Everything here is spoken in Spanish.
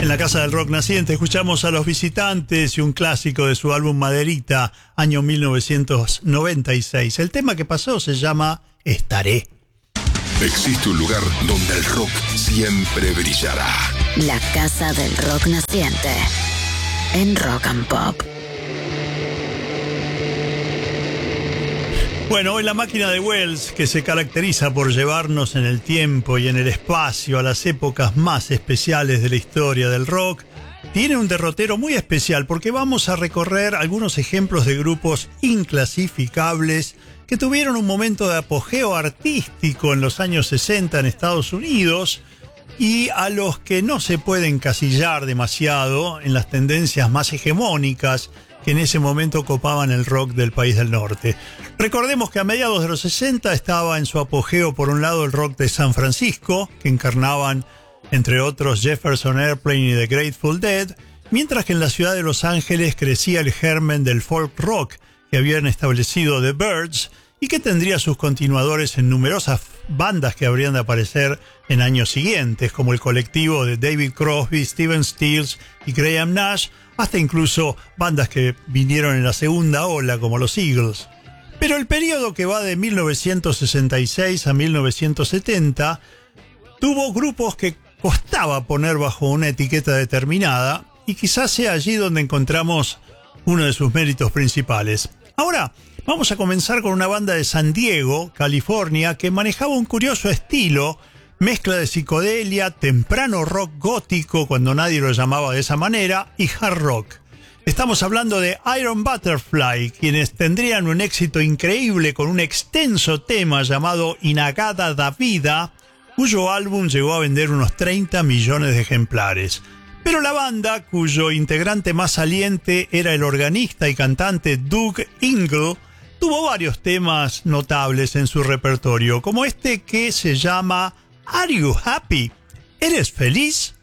En la Casa del Rock Naciente escuchamos a Los Visitantes y un clásico de su álbum Maderita, año 1996. El tema que pasó se llama Estaré. Existe un lugar donde el rock siempre brillará. La Casa del Rock Naciente, en Rock and Pop. Bueno, hoy la máquina de Wells, que se caracteriza por llevarnos en el tiempo y en el espacio a las épocas más especiales de la historia del rock, tiene un derrotero muy especial porque vamos a recorrer algunos ejemplos de grupos inclasificables que tuvieron un momento de apogeo artístico en los años 60 en Estados Unidos y a los que no se puede encasillar demasiado en las tendencias más hegemónicas que en ese momento copaban el rock del país del norte. Recordemos que a mediados de los 60 estaba en su apogeo por un lado el rock de San Francisco, que encarnaban entre otros Jefferson Airplane y The Grateful Dead, mientras que en la ciudad de Los Ángeles crecía el germen del folk rock que habían establecido The Byrds y que tendría sus continuadores en numerosas bandas que habrían de aparecer en años siguientes, como el colectivo de David Crosby, Stephen Stills y Graham Nash, hasta incluso bandas que vinieron en la segunda ola, como los Eagles. Pero el periodo que va de 1966 a 1970 tuvo grupos que costaba poner bajo una etiqueta determinada y quizás sea allí donde encontramos uno de sus méritos principales. Ahora vamos a comenzar con una banda de San Diego, California, que manejaba un curioso estilo, mezcla de psicodelia, temprano rock gótico, cuando nadie lo llamaba de esa manera, y hard rock. Estamos hablando de Iron Butterfly, quienes tendrían un éxito increíble con un extenso tema llamado Inagada da Vida, cuyo álbum llegó a vender unos 30 millones de ejemplares. Pero la banda, cuyo integrante más saliente era el organista y cantante Doug Ingle, tuvo varios temas notables en su repertorio, como este que se llama Are You Happy? ¿Eres feliz?